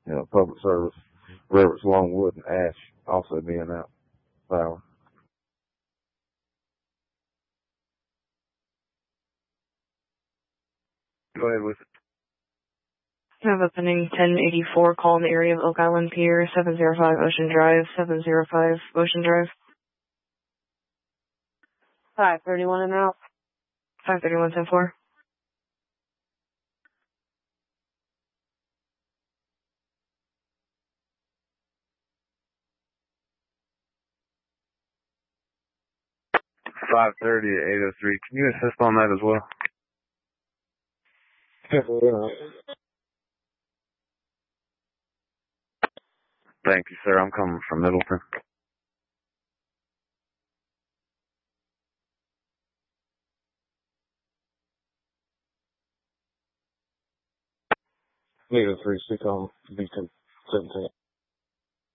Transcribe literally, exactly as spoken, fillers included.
you know, public service, Roberts, Longwood, and Ash also being out of power. Go ahead with it. I have opening ten eighty-four, call in the area of Oak Island Pier, seven zero five Ocean Drive, seven zero five Ocean Drive. five thirty-one and out. five thirty-one ten four. five thirty at eight oh three. Can you assist on that as well? Thank you, sir. I'm coming from Middleton. eight oh three, speak on Beacon.